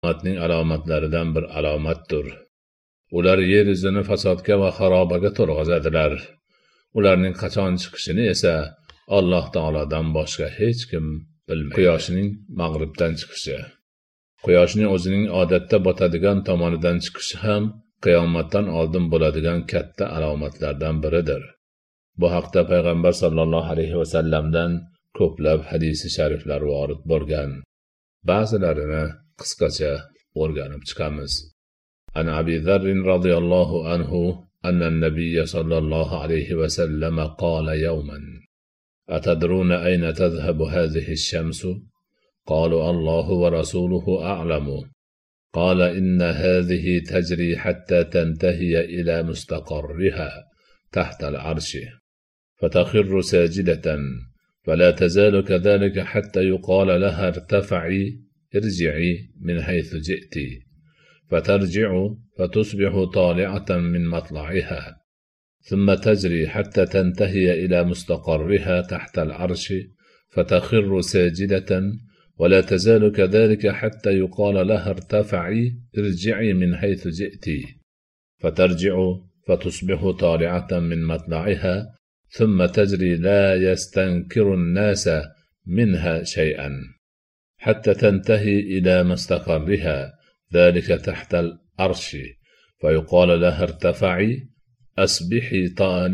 qiyomatning alomatlaridan bir alomatdir. Ular yer yuzini fasodga va xarobaga to'lg'azadilar. Ularning qachon chiqishini esa Alloh taolodan boshqa hech kim bilmaydi. Quyoshning mag'ribdan chiqishi. Quyoshning o'zining odatda botadigan tomonidan chiqishi ham qiyomatdan oldin bo'ladigan katta alomatlardan biridir. Bu haqda payg'ambar sollallohu alayhi vasallamdan ko'plab hadisi shariflar vorid bo'lgan. Ba'zilarini qisqacha o'rganib chiqamiz. An Abi Dharr radhiyallohu anhu anna an-nabiy sallallohu alayhi vasallam qala yawman atadruna ayna tadhhabu hadhihi ash-shamsu qalu Allahu wa rasuluhu a'lamu qala inna hadhihi tajri hatta tantahiya ila mustaqarriha tahta al-'arshi fatakhirru sajidatan فلا تزال كذلك حتى يقال لها ارتفعي ارجعي من حيث جئت فترجع فتصبح طالعة من مطلعها ثم تجري حتى تنتهي إلى مستقرها تحت العرش فتخر ساجدة ولا تزال كذلك حتى يقال لها ارتفعي ارجعي من حيث جئت فترجع فتصبح طالعة من مطلعها ثم تجري لا يستنكر الناس منها شيئا حتى تنتهي إلى مستقرها ذلك تحت العرش فيقال لها ارتفعي أصبحي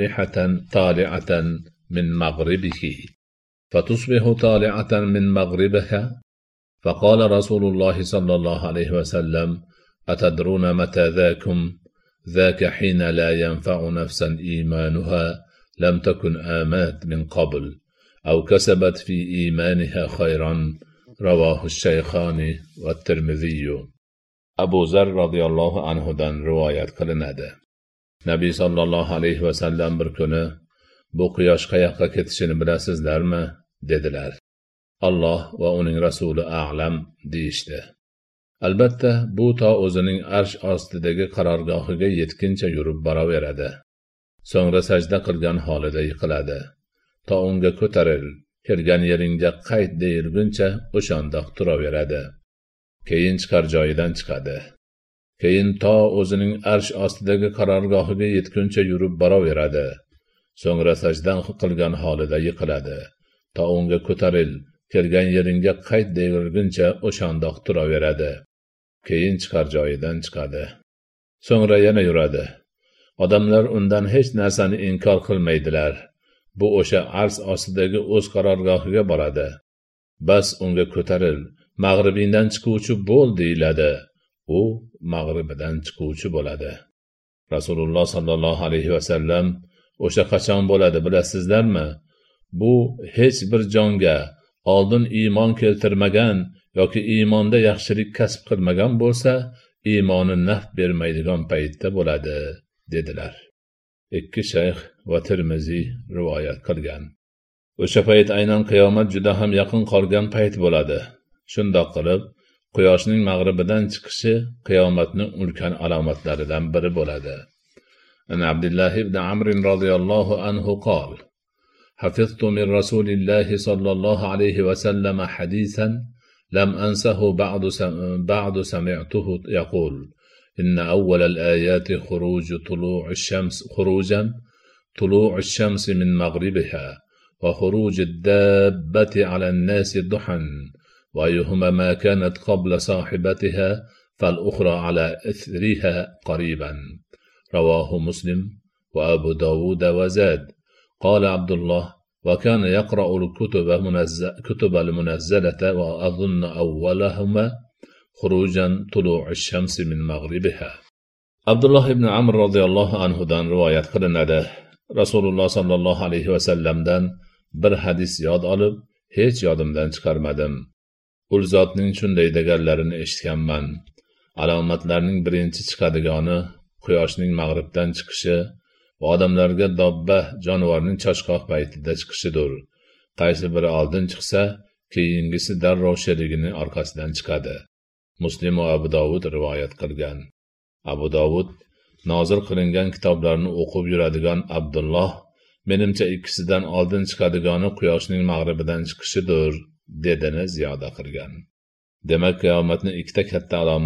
طالعة من مغربك فتصبح طالعة من مغربها فقال رسول الله صلى الله عليه وسلم أتدرون متى ذاك حين لا ينفع نفسا إيمانها لم تكن آمات من قبل أو كسبت في إيمانها خيرا رواه الشيخان والترمذي. Abu Zar radhiyallohu anhudan rivoyat qilinadi. Nabiy sallallohu alayhi vasallam bir kuni bu quyosh qayoqqa ketishini bilasizlarmi dedilar. Alloh va uning rasuli a'lam deyishdi. Albatta bu to o'zining arsh ostidagi qarorgohiga yetguncha yurib boraveradi. So'ngra sajda qilgan holida yiqiladi. To unga ko'taril, kelgan yeringga qayt deyilguncha o'shandoq turaveradi. Keyin chiqar joyidan chiqadi. Keyin to o'zining arsh ostidagi qarorgohiga yetguncha yurib boraveradi. So'ngra sajdan qilgan holida yiqiladi. To unga ko'taril, kelgan yeringga qayt deyilguncha o'shandoq turaveradi. Keyin chiqar joyidan chiqadi. So'ngra yana yuradi. Odamlar undan hech narsani inkor qilmaydilar. Bu o'sha arsh ostidagi o'z qarorgohiga boradi. Bas unga ko'taril, mag'ribingdan chiquvchi bo'l deyiladi. U mag'ribidan chiquvchi bo'ladi. Rasululloh sallallohu alayhi vasallam o'sha qachon bo'ladi bilasizlarmi? Bu hech bir jonga oldin iymon keltirmagan yoki iymonda yaxshilik kasb qilmagan bo'lsa, iymoni naf bermaydigan paytda bo'ladi dedilar. Ikki shayx va Tirmiziy rivoyat qilgan. O'sha payt aynan qiyomat juda ham yaqin qolgan payt bo'ladi. Shundoq qilib, quyoshning mag'ribidan chiqishi qiyomatning ulkan alomatlaridan biri bo'ladi. An Abdullah ibn Amr radhiyallohu anhu qol: حفظت من رسول الله صلى الله عليه وسلم حديثا لم أنسه بعد سمعته يقول: إن أول الآيات طلوع الشمس من مغربها وخروج الدابة على الناس ضحى وأيهما ما كانت قبل صاحبتها فالأخرى على إثرها قريبا. رواه مسلم وأبو داود وزاد. قال عبد الله: وكان يقرأ الكتب المنزلة وأظن أولهما خروجا طلوع الشمس من مغربها. Abdullah ibn Amr radhiyallohu anhudan rivoyat qilinadi. Rasululloh sallallohu alayhi vasallamdan bir hadis yod olib, hech yodimdan chiqarmadim. Ul zotning shunday deganlarini eshitganman. Alomatlarning birinchi chiqadigani quyoshning mag'ribdan chiqishi va odamlarga dobba jonivorning choshqoq paytida chiqishidir. Qaysi biri oldin chiqsa, keyingisi darrov sherigining orqasidan chiqadi. Muslim va Abu Dovud rivoyat qilgan. Abu Dovud nozil qilingan kitoblarni o'qib yuradigan Abdulloh, menimcha ikkisidan oldin chiqadigani quyoshning mag'ribidan chiqishidir, dedini ziyoda qilgan. demak qiyomatni ikkita katta